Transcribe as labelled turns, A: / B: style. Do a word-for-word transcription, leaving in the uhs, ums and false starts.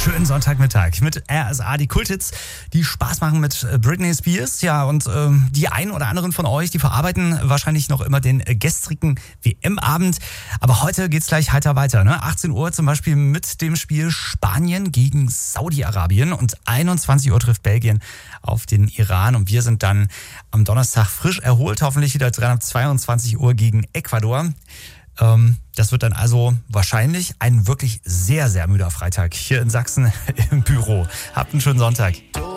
A: Schönen Sonntagmittag mit R S A, die Kulthits, die Spaß machen mit Britney Spears. Ja, und ähm, die einen oder anderen von euch, die verarbeiten wahrscheinlich noch immer den gestrigen W M-Abend. Aber heute geht's gleich heiter weiter. Ne? achtzehn Uhr zum Beispiel mit dem Spiel Spanien gegen Saudi-Arabien und einundzwanzig Uhr trifft Belgien auf den Iran. Und wir sind dann am Donnerstag frisch erholt, hoffentlich wieder dran ab zweiundzwanzig Uhr gegen Ecuador. Ähm, das wird dann also wahrscheinlich ein wirklich sehr, sehr müder Freitag hier in Sachsen im Büro. Habt einen schönen Sonntag.